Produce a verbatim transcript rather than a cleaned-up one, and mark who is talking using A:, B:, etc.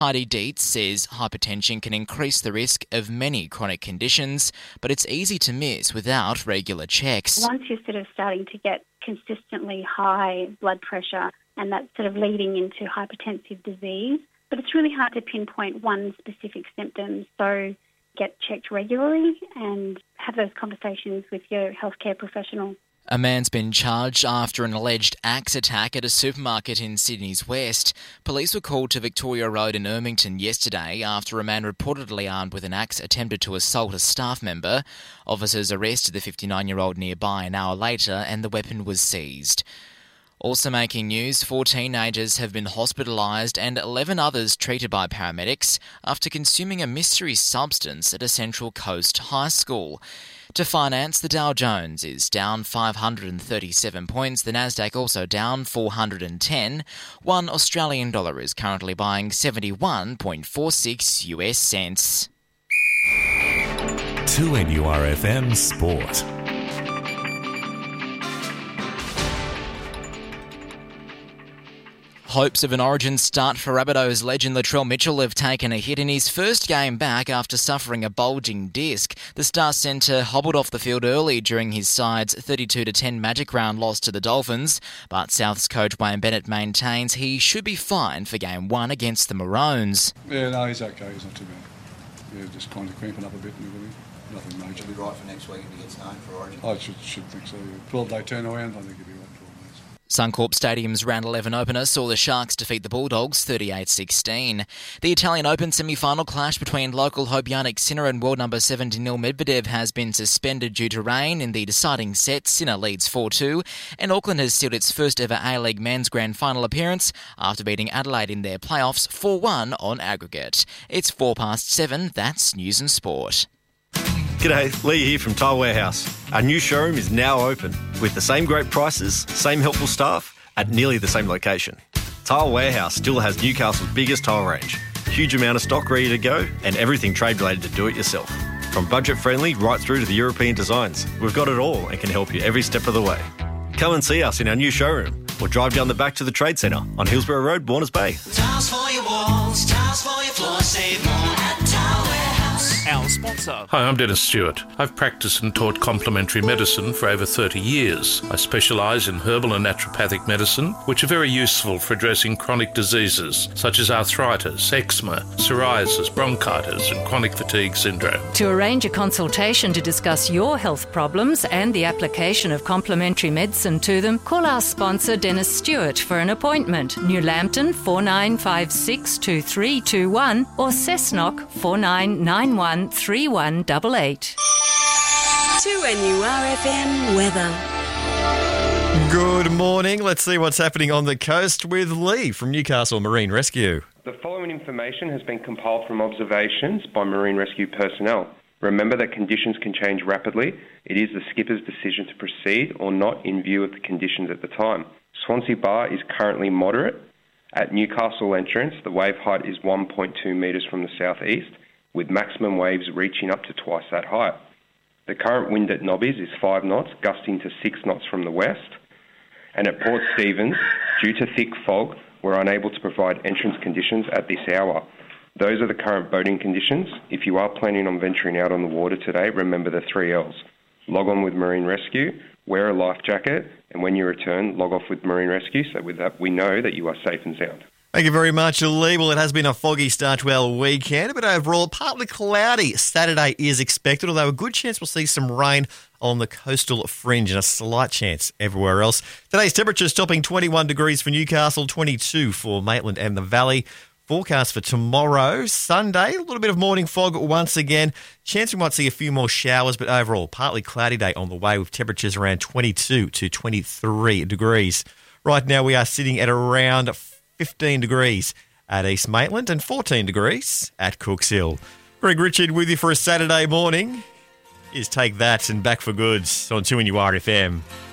A: Heidi Dietz says hypertension can increase the risk of many chronic conditions, but it's easy to miss without regular checks.
B: Once you're sort of starting to get consistently high blood pressure, and that's sort of leading into hypertensive disease, but it's really hard to pinpoint one specific symptom. So get checked regularly and have those conversations with your healthcare professional.
A: A man's been charged after an alleged axe attack at a supermarket in Sydney's West. Police were called to Victoria Road in Ermington yesterday after a man reportedly armed with an axe attempted to assault a staff member. Officers arrested the fifty-nine-year-old nearby an hour later and the weapon was seized. Also making news, four teenagers have been hospitalised and eleven others treated by paramedics after consuming a mystery substance at a Central Coast high school. To finance, the Dow Jones is down five hundred thirty-seven points, the Nasdaq also down four hundred ten. One Australian dollar is currently buying seventy-one point four six U S cents.
C: two N U R F M Sport.
A: Hopes of an origin start for Rabbitohs legend Latrell Mitchell have taken a hit in his first game back after suffering a bulging disc. The Star centre hobbled off the field early during his side's thirty-two to ten Magic round loss to the Dolphins, but South's coach Wayne Bennett maintains he should be fine for game one against the Maroons.
D: Yeah, no, he's okay. He's not too bad. Yeah, just kind of cramping up a bit and everything. Nothing major.
E: He'll be right for next week if he gets known for origin.
D: I should, should think so. Yeah. twelve-day turnaround, I think he'll be right.
A: Suncorp Stadium's round eleven opener saw the Sharks defeat the Bulldogs thirty-eight sixteen. The Italian Open semi-final clash between local Hope Yannick Sinner and world number seven Daniil Medvedev has been suspended due to rain. In the deciding set, Sinner leads four two, and Auckland has sealed its first ever A-League men's grand final appearance after beating Adelaide in their playoffs four one on aggregate. It's four past seven, that's News and Sport.
F: G'day, Lee here from Tile Warehouse. Our new showroom is now open with the same great prices, same helpful staff at nearly the same location. Tile Warehouse still has Newcastle's biggest tile range, huge amount of stock ready to go and everything trade related to do it yourself. From budget friendly right through to the European designs, we've got it all and can help you every step of the way. Come and see us in our new showroom or drive down the back to the Trade Centre on Hillsborough Road, Warners Bay.
G: Tiles for your walls, tiles for your floor, save more at Tile Warehouse.
H: Our sponsor. Hi, I'm Dennis Stewart. I've practiced and taught complementary medicine for over thirty years. I specialise in herbal and naturopathic medicine, which are very useful for addressing chronic diseases such as arthritis, eczema, psoriasis, bronchitis and chronic fatigue syndrome.
I: To arrange a consultation to discuss your health problems and the application of complementary medicine to them, call our sponsor Dennis Stewart for an appointment. New Lambton four nine five six two three two one or Cessnock four nine nine one three one eight eight.
J: two N U R F M weather.
K: Good morning. Let's see what's happening on the coast with Lee from Newcastle Marine Rescue.
L: The following information has been compiled from observations by Marine Rescue personnel. Remember that conditions can change rapidly. It is the skipper's decision to proceed or not in view of the conditions at the time. Swansea Bar is currently moderate. At Newcastle entrance, the wave height is one point two metres from the southeast, with maximum waves reaching up to twice that height. The current wind at Nobbies is five knots, gusting to six knots from the west. And at Port Stephens, due to thick fog, we're unable to provide entrance conditions at this hour. Those are the current boating conditions. If you are planning on venturing out on the water today, remember the three L's. Log on with Marine Rescue, wear a life jacket, and when you return, log off with Marine Rescue, so with that we know that you are safe and sound.
K: Thank you very much, Lee. Well, it has been a foggy start to our weekend, but overall partly cloudy. Saturday is expected, although a good chance we'll see some rain on the coastal fringe and a slight chance everywhere else. Today's temperatures topping twenty-one degrees for Newcastle, twenty-two for Maitland and the Valley. Forecast for tomorrow, Sunday, a little bit of morning fog once again. Chance we might see a few more showers, but overall partly cloudy day on the way with temperatures around twenty-two to twenty-three degrees. Right now we are sitting at around fifteen degrees at East Maitland and fourteen degrees at Cooks Hill. Greg Richard with you for a Saturday morning. Is Take That and Back for Goods on two N U R F M.